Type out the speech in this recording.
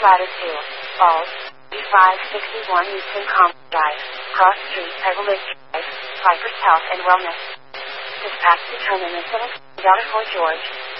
Ladder 2, Falls, B561 Eastern Common Drive, Cross Street, Pebble Ridge Drive, Piper's Health and Wellness. Dispatch determinant of daughter for George.